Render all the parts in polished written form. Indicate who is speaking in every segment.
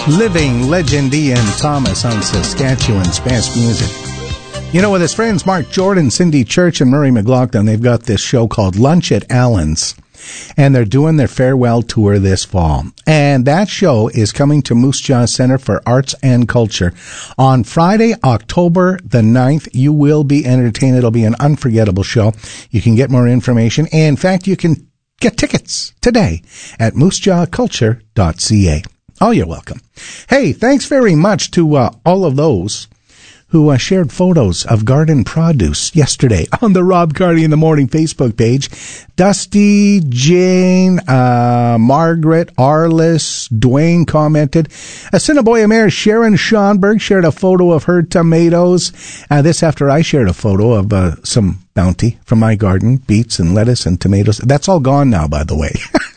Speaker 1: Living legend Ian Thomas on Saskatchewan's best music. You know, with his friends Mark Jordan, Cindy Church, and Murray McLaughlin, they've got this show called Lunch at Allen's, and they're doing their farewell tour this fall. And that show is coming to Moose Jaw Center for Arts and Culture on Friday, October the 9th. You will be entertained. It'll be an unforgettable show. You can get more information. In fact, you can get tickets today at moosejawculture.ca. Oh, you're welcome. Hey, thanks very much to all of those who shared photos of garden produce yesterday on the Rob Carney in the Morning Facebook page. Dusty, Jane, Margaret, Arliss, Dwayne commented. Assiniboia Mayor Sharon Schonberg shared a photo of her tomatoes. This after I shared a photo of some bounty from my garden, beets and lettuce and tomatoes. That's all gone now, by the way.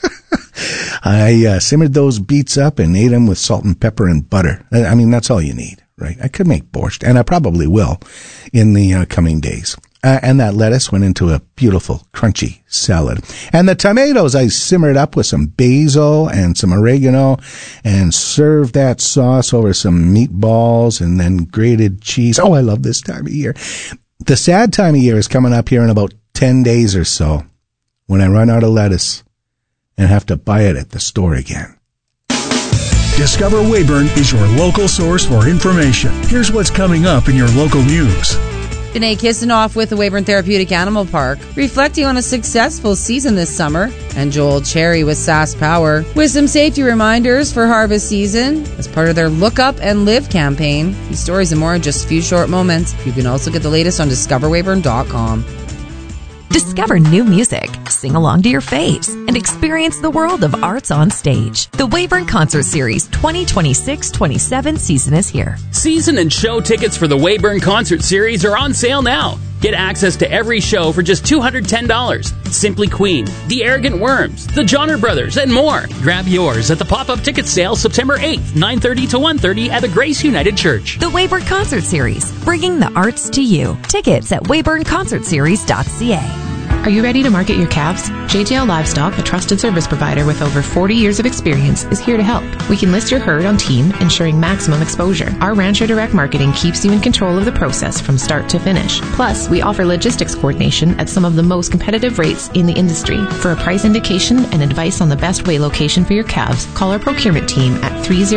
Speaker 1: I simmered those beets up and ate them with salt and pepper and butter. I mean, that's all you need, right? I could make borscht, and I probably will in the coming days. And that lettuce went into a beautiful, crunchy salad. And the tomatoes I simmered up with some basil and some oregano and served that sauce over some meatballs and then grated cheese. Oh, I love this time of year. The sad time of year is coming up here in about 10 days or so when I run out of lettuce and have to buy it at the store again.
Speaker 2: Discover Weyburn is your local source for information. Here's what's coming up in your local news.
Speaker 3: Danae Kisanoff with the Weyburn Therapeutic Animal Park, reflecting on a successful season this summer. And Joel Cherry with SAS Power, with some safety reminders for harvest season as part of their Look Up and Live campaign. These stories and more in just a few short moments. You can also get the latest on discoverweyburn.com.
Speaker 4: Discover new music, sing along to your faves, and experience the world of arts on stage. The Weyburn Concert Series 2026-27 season is here.
Speaker 5: Season and show tickets for the Weyburn Concert Series are on sale now. Get access to every show for just $210. Simply Queen, The Arrogant Worms, The Johnner Brothers, and more. Grab yours at the pop-up ticket sale September 8th, 9:30 to 1:30 at the Grace United Church.
Speaker 4: The Weyburn Concert Series, bringing the arts to you. Tickets at weyburnconcertseries.ca.
Speaker 6: Are you ready to market your calves? JGL Livestock, a trusted service provider with over 40 years of experience, is here to help. We can list your herd on Team, ensuring maximum exposure. Our Rancher Direct Marketing keeps you in control of the process from start to finish. Plus, we offer logistics coordination at some of the most competitive rates in the industry. For a price indication and advice on the best weigh location for your calves, call our procurement team at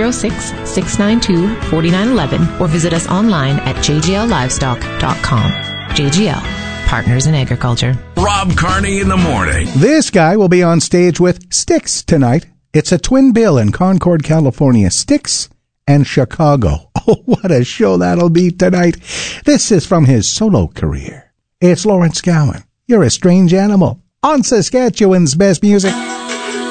Speaker 6: 306-692-4911 or visit us online at jgllivestock.com. JGL. Partners in Agriculture.
Speaker 2: Rob Carney in the Morning.
Speaker 1: This guy will be on stage with Styx tonight. It's a twin bill in Concord, California. Styx and Chicago. Oh, what a show that'll be tonight. This is from his solo career. It's Lawrence Gowan. You're a Strange Animal on Saskatchewan's best music.